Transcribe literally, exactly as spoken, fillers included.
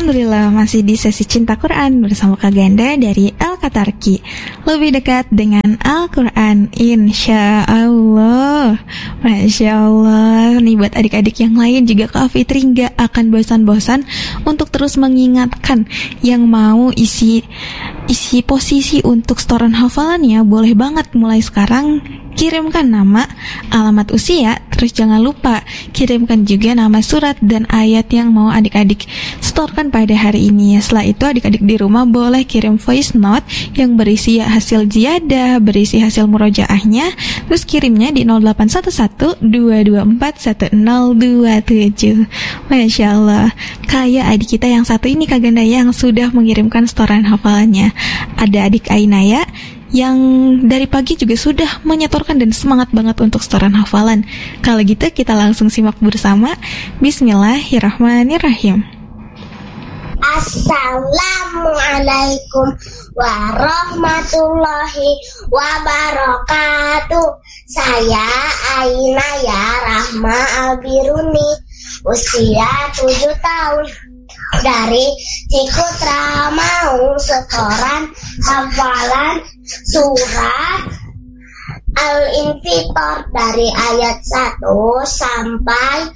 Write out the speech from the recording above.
Alhamdulillah masih di sesi Cinta Quran bersama Kak Ganda dari Al-Katarki. Lebih dekat dengan Al-Quran, insya Allah. Masya Allah. Nih buat adik-adik yang lain juga Kak Fitri gak akan bosan-bosan untuk terus mengingatkan yang mau isi isi posisi untuk setoran hafalannya. Boleh banget mulai sekarang kirimkan nama, alamat usia, terus jangan lupa kirimkan juga nama surat dan ayat yang mau adik-adik setorkan pada hari ini. Setelah itu adik-adik di rumah boleh kirim voice note yang berisi hasil ziyadah, berisi hasil murojaahnya, terus kirimnya di nol delapan satu satu dua dua empat satu nol dua tujuh. Masya Allah, kayak adik kita yang satu ini Kak Ganda yang sudah mengirimkan setoran hafalannya. Ada adik Ainaya yang dari pagi juga sudah menyetorkan dan semangat banget untuk setoran hafalan. Kalau gitu kita langsung simak bersama. Bismillahirrahmanirrahim. Assalamualaikum warahmatullahi wabarakatuh. Saya Ainaya Rahma Albiruni, usia tujuh tahun, dari Cikutra, mau setoran hafalan surat Al-Infitor dari ayat satu sampai